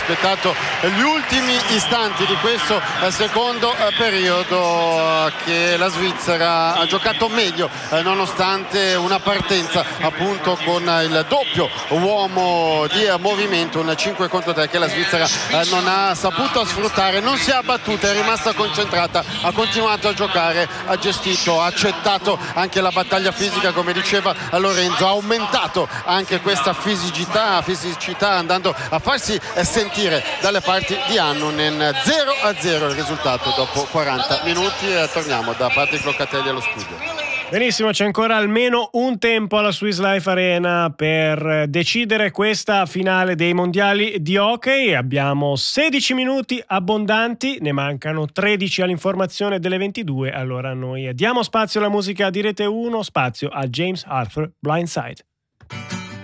aspettato gli ultimi istanti di questo secondo periodo, che la Svizzera ha giocato meglio nonostante una partenza appunto con il doppio uomo di movimento, un 5 contro 3 che la Svizzera non ha saputo sfruttare, non si è abbattuta, è rimasta concentrata, ha continuato a giocare, ha gestito, ha accettato anche la battaglia fisica, come diceva Lorenzo, ha aumentato anche questa fisicità andando a farsi sentire dalle parti di Annunen. 0-0 il risultato dopo 40 minuti. Torniamo da Patrick Locatelli allo studio. Benissimo, c'è ancora almeno un tempo alla Swiss Life Arena per decidere questa finale dei mondiali di hockey. Abbiamo 16 minuti abbondanti, ne mancano 13 all'informazione delle 22. Allora noi diamo spazio alla musica di Rete 1, spazio a James Arthur, Blindside.